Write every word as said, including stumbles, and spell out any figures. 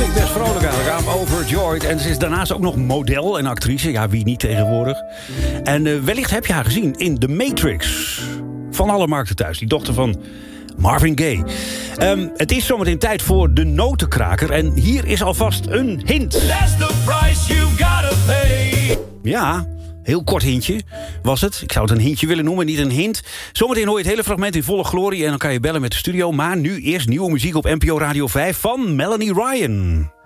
Klinkt best vrolijk eigenlijk. I'm overjoyed. En ze is daarnaast ook nog model en actrice. Ja, wie niet tegenwoordig. En uh, wellicht heb je haar gezien in The Matrix. Van alle markten thuis. Die dochter van Marvin Gaye. Um, het is zometeen tijd voor de notenkraker. En hier is alvast een hint. That's the price you gotta pay. Ja, heel kort hintje was het. Ik zou het een hintje willen noemen, niet een hint. Zometeen hoor je het hele fragment in volle glorie... en dan kan je bellen met de studio. Maar nu eerst nieuwe muziek op N P O Radio vijf van Melanie Ryan.